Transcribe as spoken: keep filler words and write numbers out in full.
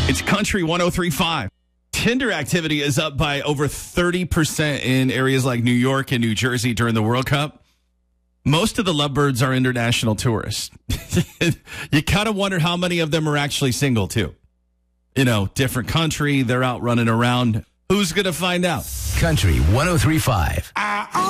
It's Country one oh three point five. Tinder activity is up by over thirty percent in areas like New York and New Jersey during the World Cup. Most of the lovebirds are international tourists. You kind of wonder how many of them are actually single, too. You know, different country, they're out running around. Who's going to find out? Country one oh three point five.